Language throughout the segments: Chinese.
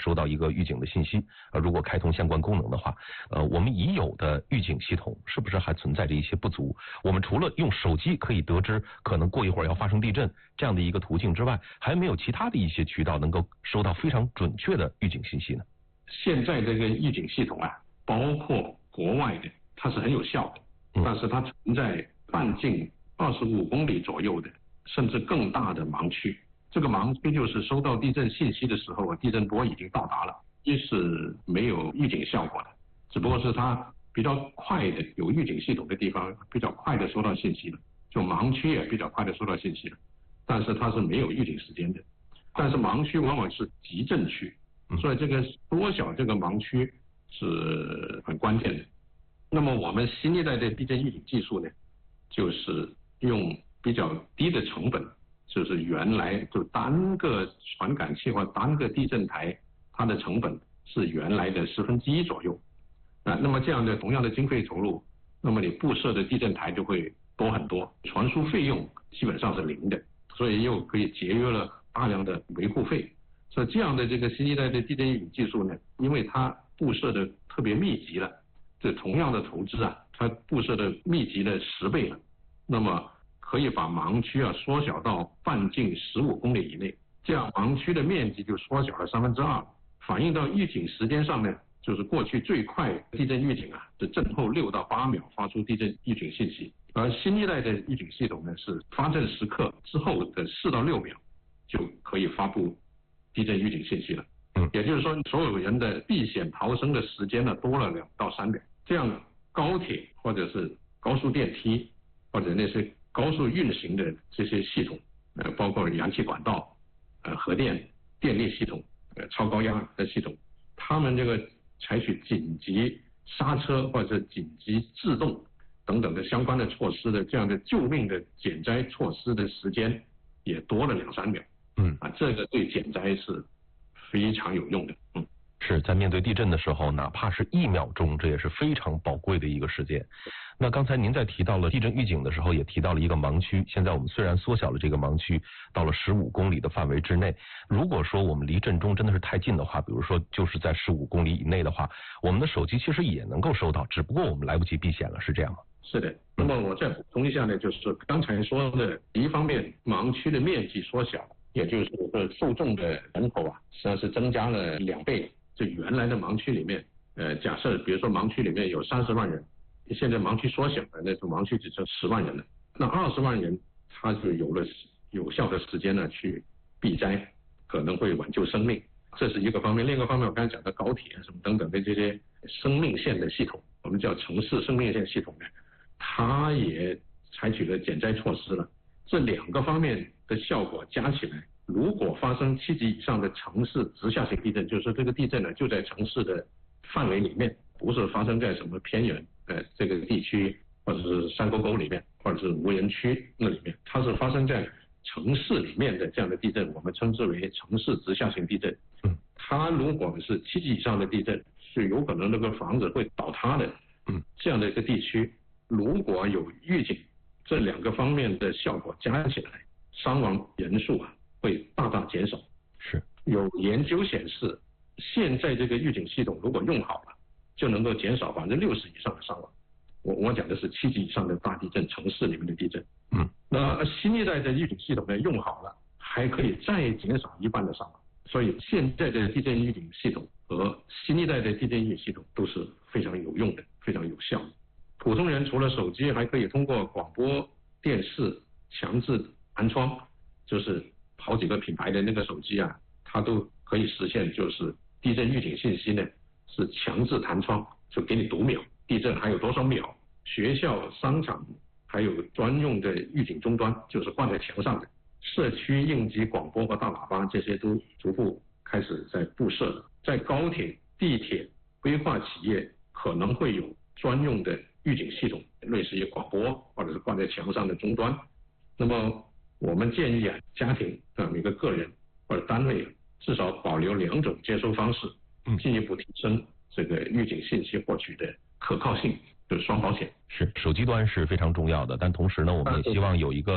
收到一个预警的信息。如果开通相关功能的话，我们已有的预警系统是不是还存在着一些不足？我们除了用手机可以得知可能过一会儿要发生地震这样的一个途径之外，还没有其他的一些渠道能够收到非常准确的预警信息呢？ 现在这个预警系统啊，包括国外的，它是很有效的，但是它存在半径25公里左右的，甚至更大的盲区。这个盲区就是收到地震信息的时候，地震波已经到达了，一是没有预警效果的，只不过是它比较快的有预警系统的地方比较快的收到信息了，就盲区也比较快的收到信息了，但是它是没有预警时间的。但是盲区往往是急震区，所以这个缩小这个盲区是很关键的。那么我们新一代的地震预警技术呢，就是用比较低的成本，就是原来就单个传感器或单个地震台，它的成本是原来的1/10左右。那么这样的同样的经费投入，那么你布设的地震台就会多很多，传输费用基本上是0的，所以又可以节约了大量的维护费。所以这样的这个新一代的地震预警技术呢，因为它布设的特别密集了，这同样的投资啊，它布设的密集了10倍了，那么可以把盲区啊缩小到半径15公里以内，这样盲区的面积就缩小了2/3。反映到预警时间上呢，就是过去最快地震预警啊是震后6到8秒发出地震预警信息，而新一代的预警系统呢是发震时刻之后的4到6秒就可以发布地震预警信息了。也就是说，所有人的避险逃生的时间呢多了2到3秒。这样高铁或者是高速电梯或者那些高速运行的这些系统，包括燃气管道、核电、电力系统、超高压的系统，他们这个采取紧急刹车或者紧急制动等等的相关的措施的这样的救命的减灾措施的时间也多了2、3秒。这个对减灾是非常有用的。 是在面对地震的时候，哪怕是1秒钟，这也是非常宝贵的一个时间。那刚才您在提到了地震预警的时候，也提到了一个盲区。现在我们虽然缩小了这个盲区到了15公里的范围之内，如果说我们离震中真的是太近的话，比如说就是在15公里以内的话，我们的手机其实也能够收到，只不过我们来不及避险了，是这样吗？ 是的。那么我再补充一下呢，就是刚才说的，一方面盲区的面积缩小，也就是说受众的人口啊，实际上是增加了2倍。就原来的盲区里面，假设比如说盲区里面有30万人，现在盲区缩小了，那种盲区只剩10万人了，那20万人他就有了有效的时间呢去避灾，可能会挽救生命，这是一个方面。另一个方面，我刚才讲的高铁什么等等的这些生命线的系统，我们叫城市生命线系统呢，它也采取了减灾措施了。这2个方面的效果加起来，如果发生7级以上的城市直下型地震，就是说这个地震呢就在城市的范围里面，不是发生在什么偏远这个地区或者是山沟沟里面或者是无人区那里面，它是发生在城市里面的这样的地震，我们称之为城市直下型地震。它如果是7级以上的地震，是有可能那个房子会倒塌的。这样的一个地区，如果有预警，这2个方面的效果加起来，伤亡人数啊会大大减少。 是有研究显示，现在这个预警系统如果用好了，就能够减少60%以上的伤亡。我讲的是7级以上的大地震，城市里面的地震。那新一代的预警系统呢用好了，还可以再减少1半的伤亡。所以现在的地震预警系统和新一代的地震预警系统都是非常有用的，非常有效的。普通人除了手机，还可以通过广播电视强制弹窗，就是好几个品牌的那个手机啊，它都可以实现，就是地震预警信息呢是强制弹窗，就给你读秒，地震还有多少秒。学校、商场还有专用的预警终端，就是挂在墙上的。社区应急广播和大喇叭这些都逐步开始在布设了。在高铁、地铁、规划企业可能会有专用的预警系统，类似于广播或者是挂在墙上的终端。那么我们建议啊，家庭每个个人或者单位至少保留2种接收方式，进一步提升这个预警信息获取的可靠性，就是双保险。 是手机端是非常重要的，但同时呢，我们也希望有一个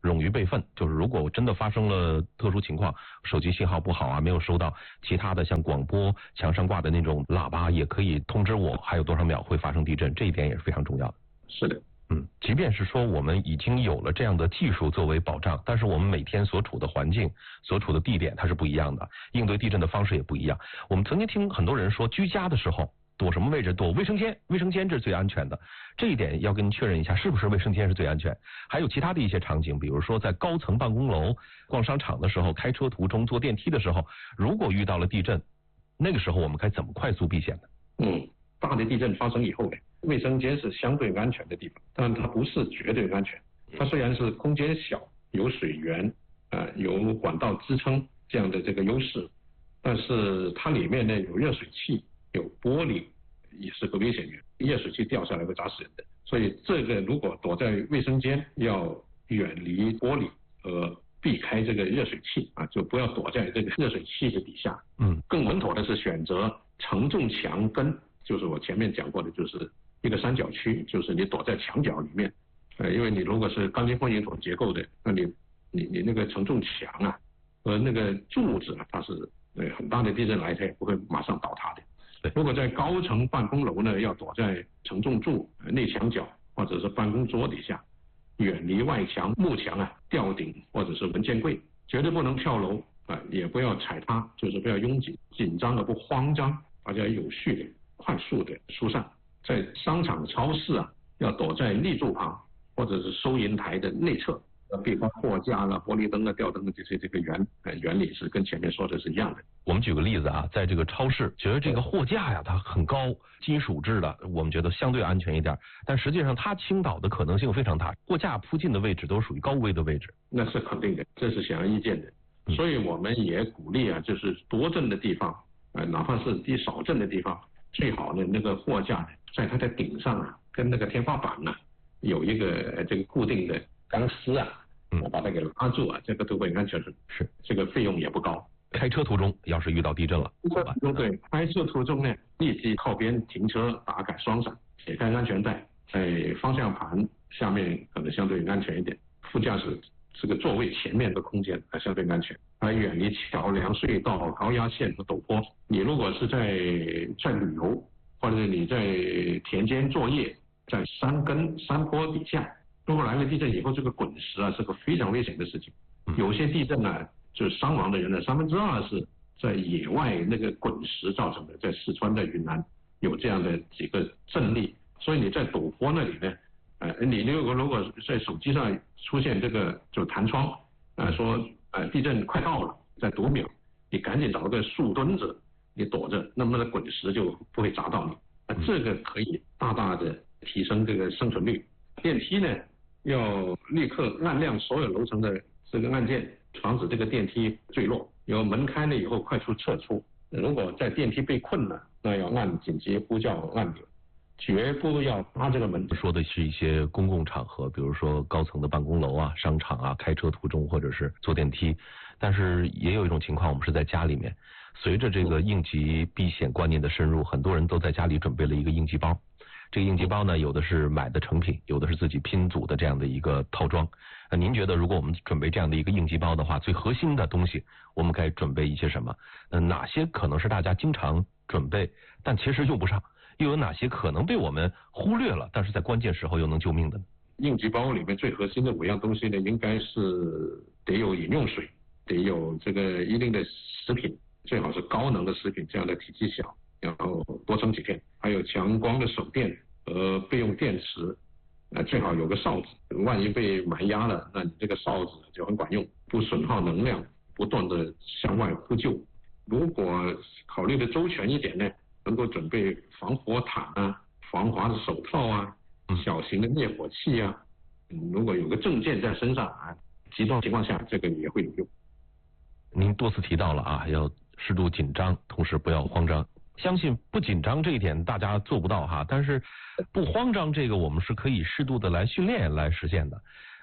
冗余备份，就是如果真的发生了特殊情况，手机信号不好啊，没有收到其他的像广播墙上挂的那种喇叭，也可以通知我还有多少秒会发生地震，这一点也是非常重要的。 是的。 即便是说我们已经有了这样的技术作为保障，但是我们每天所处的环境、所处的地点它是不一样的，应对地震的方式也不一样。我们曾经听很多人说，居家的时候躲什么位置？躲卫生间，卫生间这是最安全的。这一点要跟您确认一下，是不是卫生间是最安全？还有其他的一些场景，比如说在高层办公楼、逛商场的时候、开车途中、坐电梯的时候，如果遇到了地震，那个时候我们该怎么快速避险呢？ 大的地震发生以后呢，卫生间是相对安全的地方，但它不是绝对安全。它虽然是空间小，有水源，有管道支撑这样的这个优势，但是它里面呢有热水器，有玻璃，也是个危险源，热水器掉下来会砸死人的。所以这个如果躲在卫生间，要远离玻璃和避开这个热水器啊，就不要躲在这个热水器的底下。更稳妥的是选择承重墙根。就是我前面讲过的，就是一个三角区，就是你躲在墙角里面，因为你如果是钢筋混凝土结构的，那你那个承重墙啊和那个柱子啊，它是很大的地震来它也不会马上倒塌的。如果在高层办公楼呢，要躲在承重柱、内墙角或者是办公桌底下，远离外墙、幕墙啊、吊顶或者是文件柜，绝对不能跳楼也不要踩踏，就是不要拥挤、紧张而不慌张，大家有序的。快速的疏散，在商场、超市啊，要躲在立柱旁或者是收银台的内侧，比方货架啦、玻璃灯啊、吊灯的这个原理是跟前面说的是一样的。 我们举个例子啊，在这个超市，觉得这个货架呀它很高，金属制的，我们觉得相对安全一点，但实际上它倾倒的可能性非常大，货架铺进的位置都属于高危的位置。 那是肯定的，这是显而易见的。所以我们也鼓励啊，就是多震的地方，哪怕是低少震的地方。最好的那个货架在它的顶上啊，跟那个天花板呢有一个这个固定的钢丝啊，把它给拉住啊，这个都会安全。是这个费用也不高。 开车途中要是遇到地震了， 对，开车途中呢，立即靠边停车，打开双闪，解开安全带，在方向盘下面可能相对安全一点，副驾驶这个座位前面的空间相对安全，还远离桥梁、隧道、高压线和陡坡。你如果是在旅游，或者是你在田间作业，在山根、山坡底下，如果来了地震以后，这个滚石啊是个非常危险的事情。有些地震呢，就是伤亡的人的2/3是在野外那个滚石造成的，在四川、在云南有这样的几个震例。所以你在陡坡那里呢，你如果在手机上出现这个就弹窗，说地震快到了，在读秒，你赶紧找个树墩子，你躲着，那么滚石就不会砸到你。这个可以大大的提升这个生存率。电梯呢，要立刻按亮所有楼层的这个按键，防止这个电梯坠落。有门开了以后快速撤出。如果在电梯被困了，那要按紧急呼叫按钮。绝不要扒这个门。 说的是一些公共场合，比如说高层的办公楼啊、商场啊、开车途中或者是坐电梯。但是也有一种情况，我们是在家里面。随着这个应急避险观念的深入，很多人都在家里准备了一个应急包。这个应急包呢，有的是买的成品，有的是自己拼组的这样的一个套装。您觉得如果我们准备这样的一个应急包的话，最核心的东西我们该准备一些什么？哪些可能是大家经常准备但其实用不上？又有哪些可能被我们忽略了，但是在关键时候又能救命的呢？ 应急包里面最核心的5样东西呢，应该是得有饮用水，得有这个一定的食品，最好是高能的食品，这样的体积小，然后多撑几天。还有强光的手电和备用电池，最好有个哨子，万一被埋压了，那你这个哨子就很管用，不损耗能量，不断的向外呼救。如果考虑的周全一点呢，能够准备防火毯啊、防滑的手套啊、小型的灭火器啊，如果有个证件在身上啊，极端情况下这个也会有用。 您多次提到了啊，要适度紧张，同时不要慌张。相信不紧张这一点大家做不到哈，但是不慌张这个我们是可以适度的来训练来实现的。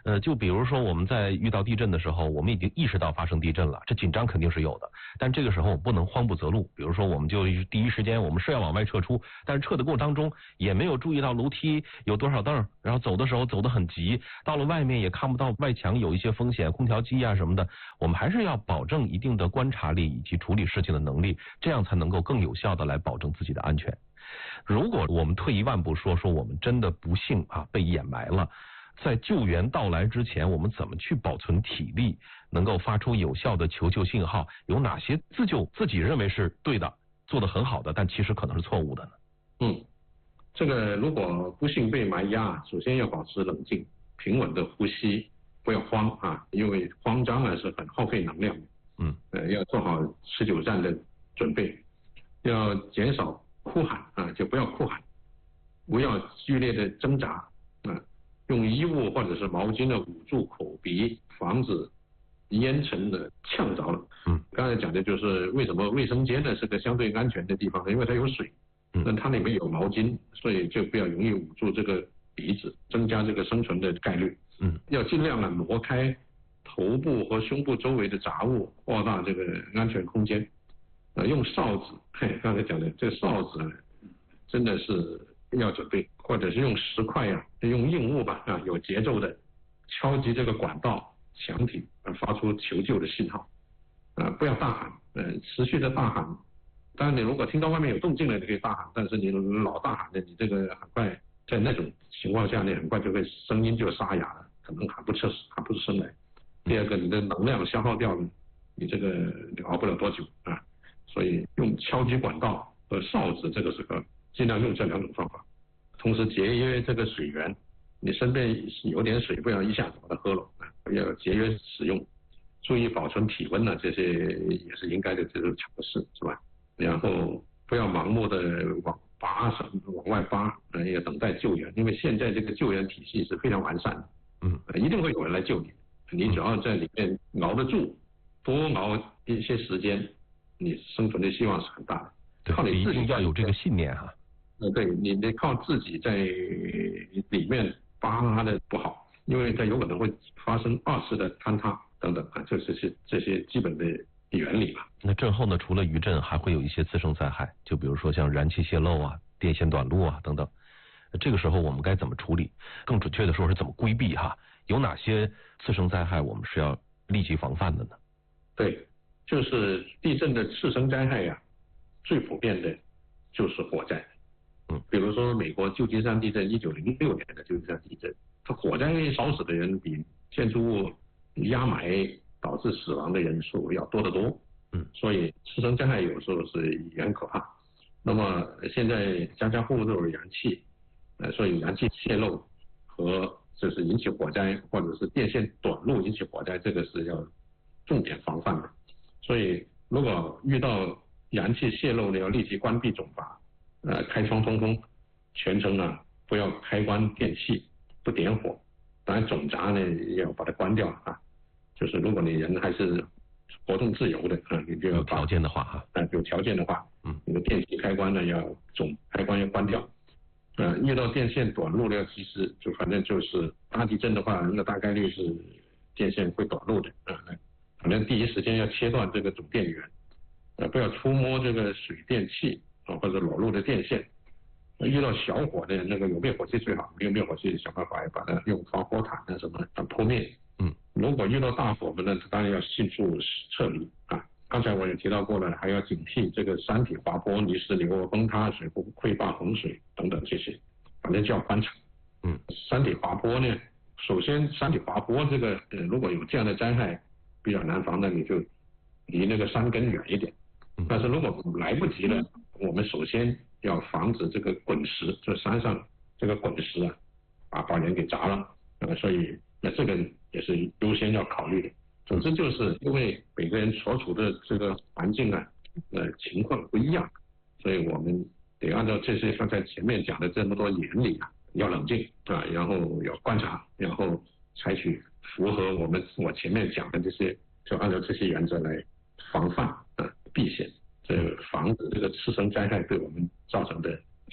就比如说我们在遇到地震的时候，我们已经意识到发生地震了，这紧张肯定是有的，但这个时候我不能慌不择路。比如说我们就第一时间我们是要往外撤出，但是撤的过程当中也没有注意到楼梯有多少凳，然后走的时候走得很急，到了外面也看不到外墙有一些风险，空调机啊什么的，我们还是要保证一定的观察力以及处理事情的能力，这样才能够更有效的来保证自己的安全。如果我们退一万步说我们真的不幸被掩埋了，在救援到来之前，我们怎么去保存体力，能够发出有效的求救信号？有哪些自救自己认为是对的，做得很好的，但其实可能是错误的呢？ 这个如果不幸被埋压，首先要保持冷静，平稳的呼吸，不要慌啊，因为慌张是很耗费能量的。要做好持久战的准备，要减少哭喊就不要哭喊，不要剧烈的挣扎用衣物或者是毛巾捂住口鼻，防止烟尘的呛着了。刚才讲的就是为什么卫生间呢是个相对安全的地方呢？因为它有水，那它里面有毛巾，所以就不要容易捂住这个鼻子，增加这个生存的概率。要尽量挪开头部和胸部周围的杂物，扩大这个安全空间。用哨子，刚才讲的这个哨子真的是要准备，或者是用石块用硬物有节奏的敲击这个管道墙体，发出求救的信号。不要大喊，持续的大喊。当然你如果听到外面有动静了，你可以大喊，但是你老大喊的，你这个很快在那种情况下，你很快就会声音就沙哑了，可能喊不出声来。第二个，你的能量消耗掉了，你这个熬不了多久所以用敲击管道和哨子这个时候尽量用这两种方法，同时节约这个水源，你身边有点水，不要一下子把它喝了要节约使用，注意保存体温这些也是应该的，这种常识是吧？然后不要盲目的往外扒也等待救援，因为现在这个救援体系是非常完善的，一定会有人来救你，你只要在里面熬得住，多熬一些时间，你生存的希望是很大的。靠你自己要有这个信念对，你得靠自己在里面扒的不好，因为它有可能会发生二次的坍塌等等就是这些基本的原理吧。 那震后呢，除了余震，还会有一些次生灾害，就比如说像燃气泄漏电线短路等等。这个时候我们该怎么处理？更准确的说是怎么规避有哪些次生灾害我们是要立即防范的呢？ 对，就是地震的次生灾害最普遍的就是火灾。比如说美国旧金山地震，1906年的旧金山地震，它火灾烧死的人比建筑物压埋导致死亡的人数要多得多。所以次生灾害有时候是也很可怕。那么现在家家户户都有燃气，所以燃气泄漏和就是引起火灾，或者是电线短路引起火灾，这个是要重点防范的。所以如果遇到燃气泄漏呢，要立即关闭总阀，开窗通风，全程不要开关电器，不点火。当然总闸呢要把它关掉就是如果你人还是活动自由的你就要有条件的话有条件的话，你的电器开关呢总开关要关掉。遇到电线短路呢，其实反正就是大地震的话，那大概率是电线会短路的反正第一时间要切断这个总电源，不要触摸这个水电气或者裸露的电线。遇到小火的那个有灭火器最好，没有灭火器想办法把它用防火毯什么扑灭。如果遇到大火呢，当然要迅速撤离刚才我也提到过了，还要警惕这个山体滑坡、泥石流、崩塌、水库溃坝、洪水等等这些，反正就要观察。山体滑坡呢，首先山体滑坡这个如果有这样的灾害比较难防的，你就离那个山根远一点。但是如果来不及了，我们首先要防止这个滚石，这山上这个滚石把人给砸了所以这个也是优先要考虑的。总之就是因为每个人所处的这个环境情况不一样，所以我们得按照这些刚才前面讲的这么多原理要冷静然后要观察，然后采取符合我前面讲的这些，就按照这些原则来防范避险，防止这个次生灾害对我们造成的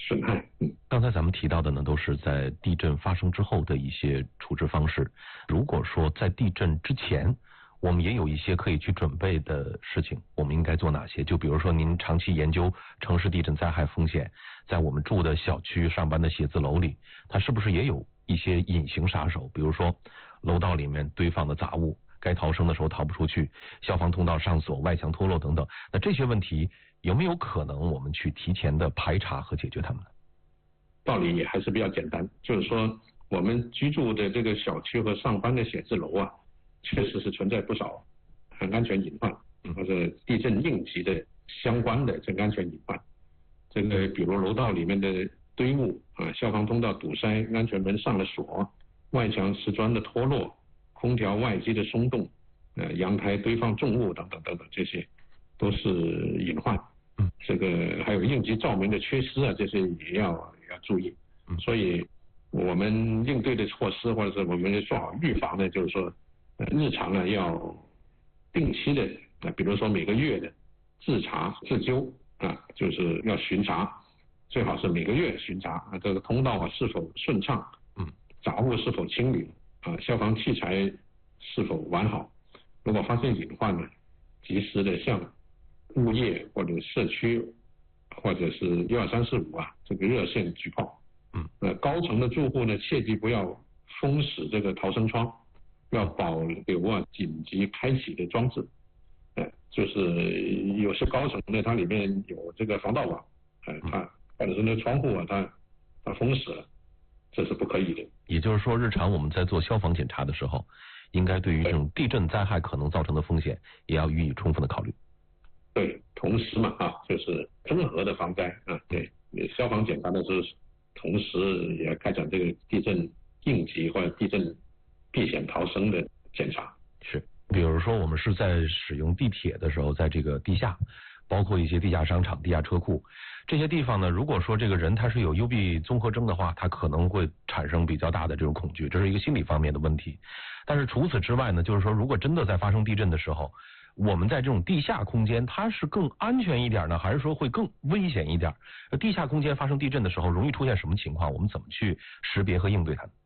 损害。 刚才咱们提到的呢，都是在地震发生之后的一些处置方式。如果说在地震之前，我们也有一些可以去准备的事情，我们应该做哪些？就比如说您长期研究城市地震灾害风险，在我们住的小区、上班的写字楼里，它是不是也有一些隐形杀手？比如说楼道里面堆放的杂物，该逃生的时候逃不出去，消防通道上锁、外墙脱落等等。那这些问题有没有可能我们去提前的排查和解决它们呢？ 道理也还是比较简单，就是说我们居住的这个小区和上班的写字楼啊，确实是存在不少安全隐患，或者地震应急的相关的这个安全隐患。这个比如楼道里面的堆物啊，消防通道堵塞，安全门上了锁，外墙瓷砖的脱落，空调外机的松动，阳台堆放重物等等等等，这些都是隐患。这个还有应急照明的缺失啊，这些也要注意。所以我们应对的措施，或者是我们做好预防呢，就是说日常呢要定期的，比如说每个月的自查自纠啊，就是要巡查，最好是每个月巡查啊，这个通道啊是否顺畅，杂物是否清理啊，消防器材是否完好。如果发现隐患呢，及时的向物业或者社区或者是12345啊这个热线举报。高层的住户呢，切记不要封死这个逃生窗，要保留啊紧急开启的装置。就是有些高层呢，它里面有这个防盗网，它或者是那窗户啊，它封死了，这是不可以的。 也就是说，日常我们在做消防检查的时候，应该对于这种地震灾害可能造成的风险，也要予以充分的考虑。 对，同时嘛就是综合的防灾啊，对，消防检查的时候，同时也要开展这个地震应急或者地震避险逃生的检查。 是，比如说我们是在使用地铁的时候，在这个地下，包括一些地下商场、地下车库这些地方呢，如果说这个人他是有幽闭综合征的话，他可能会产生比较大的这种恐惧，这是一个心理方面的问题。但是除此之外呢，就是说如果真的在发生地震的时候，我们在这种地下空间，它是更安全一点呢，还是说会更危险一点？地下空间发生地震的时候，容易出现什么情况？我们怎么去识别和应对它呢？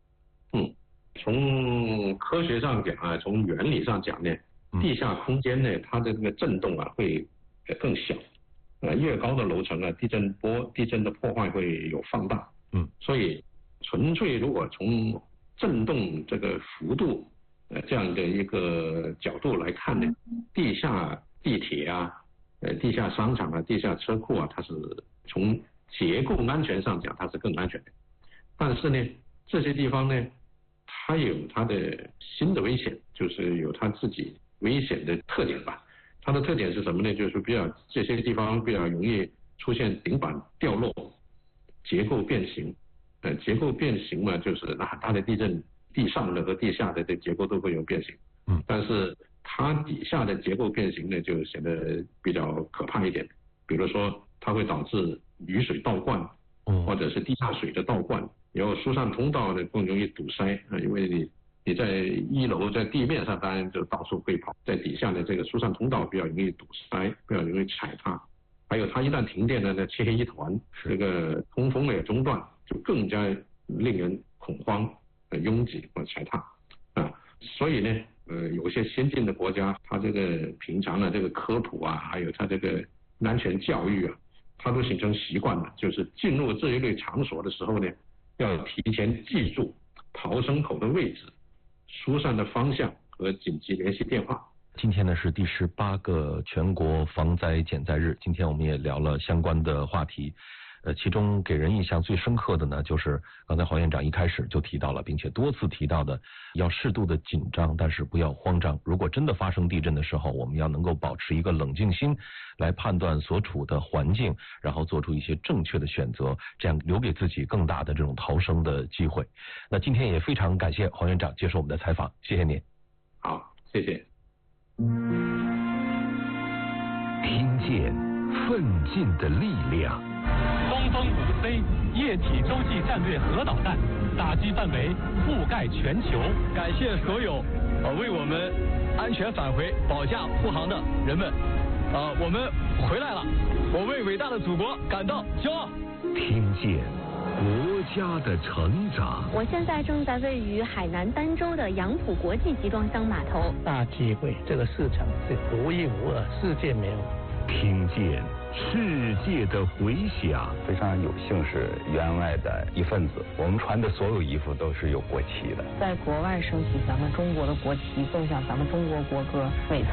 从科学上讲啊，从原理上讲呢，地下空间呢，它的这个震动啊会更小。越高的楼层啊，地震的破坏会有放大。所以纯粹如果从震动这个幅度这样的一个角度来看呢，地下地铁啊、地下商场啊、地下车库啊，它是从结构安全上讲它是更安全的。但是呢，这些地方呢，它有它的新的危险，就是有它自己危险的特点吧。它的特点是什么呢？就是这些地方比较容易出现顶板掉落、结构变形。结构变形嘛，就是那很大的地震，地上的和地下的这结构都会有变形。但是它底下的结构变形呢，就显得比较可怕一点。比如说，它会导致雨水倒灌，或者是地下水的倒灌，然后疏散通道呢更容易堵塞啊，因为你在1楼在地面上当然就到处会跑，在底下的这个疏散通道比较容易堵塞，比较容易踩踏。还有它一旦停电呢，那漆黑一团，这个通风也中断，就更加令人恐慌、拥挤或踩踏啊。所以呢，有些先进的国家，它这个平常的这个科普啊，还有它这个安全教育啊，它都形成习惯了，就是进入这一类场所的时候呢，要提前记住逃生口的位置、疏散的方向和紧急联系电话。 今天呢是第18个全国防灾减灾日，今天我们也聊了相关的话题。其中给人印象最深刻的呢，就是刚才黄院长一开始就提到了，并且多次提到的，要适度的紧张，但是不要慌张。如果真的发生地震的时候，我们要能够保持一个冷静心，来判断所处的环境，然后做出一些正确的选择，这样留给自己更大的这种逃生的机会。那今天也非常感谢黄院长接受我们的采访，谢谢您。 好，谢谢。 听见奋进的力量。 东风5C 液体洲际战略核导弹打击范围覆盖全球。 感谢所有为我们安全返回保驾护航的人们。我们回来了， 我为伟大的祖国感到骄傲。 听见国家的成长。 我现在正在位于海南儋州的杨浦国际集装箱码头。 大机会，这个市场是独一无二，世界没有。 听见世界的回响。 非常有幸是员外的一份子。我们穿的所有衣服都是有国旗的。 在国外升起咱们中国的国旗，奏响咱们中国国歌，每次